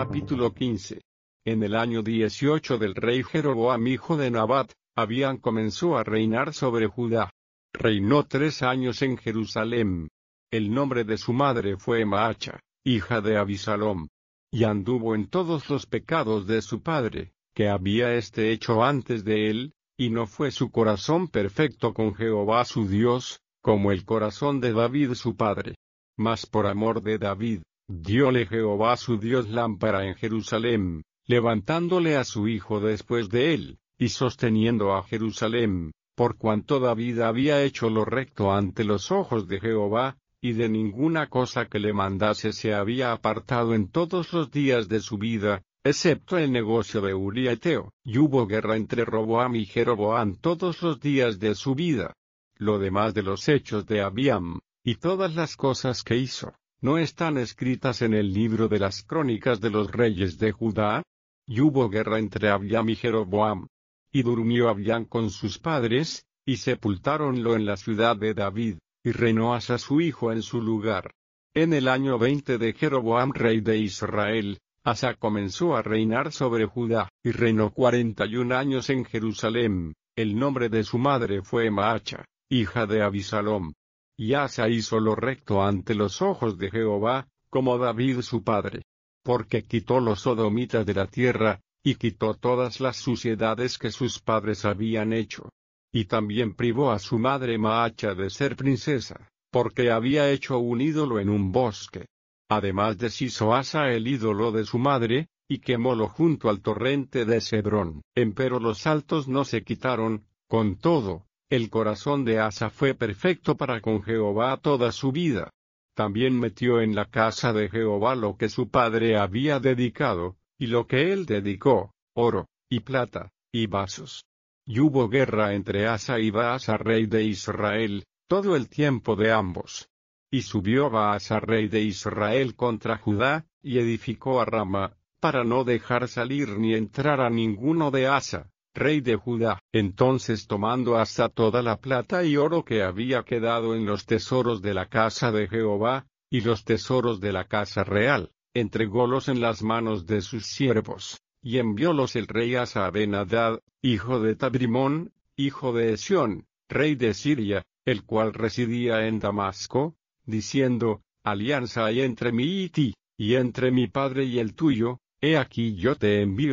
Capítulo 15. En el año 18 del rey Jeroboam hijo de Nabat, Abías comenzó a reinar sobre Judá. Reinó 3 años en Jerusalén. El nombre de su madre fue Maacha, hija de Abisalom. Y anduvo en todos los pecados de su padre, que había hecho antes de él, y no fue su corazón perfecto con Jehová su Dios, como el corazón de David su padre. Mas por amor de David, dióle Jehová su Dios lámpara en Jerusalén, levantándole a su hijo después de él, y sosteniendo a Jerusalén, por cuanto David había hecho lo recto ante los ojos de Jehová, y de ninguna cosa que le mandase se había apartado en todos los días de su vida, excepto el negocio de Uría Eteo. Y hubo guerra entre Roboam y Jeroboam todos los días de su vida. Lo demás de los hechos de Abiam, y todas las cosas que hizo, ¿no están escritas en el libro de las crónicas de los reyes de Judá? Y hubo guerra entre Abiam y Jeroboam. Y durmió Abiam con sus padres, y sepultáronlo en la ciudad de David, y reinó Asa su hijo en su lugar. En el año 20 de Jeroboam rey de Israel, Asa comenzó a reinar sobre Judá, y reinó 41 años en Jerusalén. El nombre de su madre fue Maacha, hija de Abisalom. Y Asa hizo lo recto ante los ojos de Jehová, como David su padre. Porque quitó los sodomitas de la tierra, y quitó todas las suciedades que sus padres habían hecho. Y también privó a su madre Maacha de ser princesa, porque había hecho un ídolo en un bosque. Además deshizo Asa el ídolo de su madre, y quemólo junto al torrente de Cedrón. Empero los altos no se quitaron, con todo, el corazón de Asa fue perfecto para con Jehová toda su vida. También metió en la casa de Jehová lo que su padre había dedicado, y lo que él dedicó, oro, y plata, y vasos. Y hubo guerra entre Asa y Baasa rey de Israel, todo el tiempo de ambos. Y subió Baasa rey de Israel contra Judá, y edificó a Rama, para no dejar salir ni entrar a ninguno de Asa, rey de Judá. Entonces tomando Asa toda la plata y oro que había quedado en los tesoros de la casa de Jehová, y los tesoros de la casa real, entrególos en las manos de sus siervos, y enviólos el rey Asa a Ben-Hadad, hijo de Tabrimón, hijo de Esión, rey de Siria, el cual residía en Damasco, diciendo: alianza hay entre mí y ti, y entre mi padre y el tuyo, he aquí yo te envío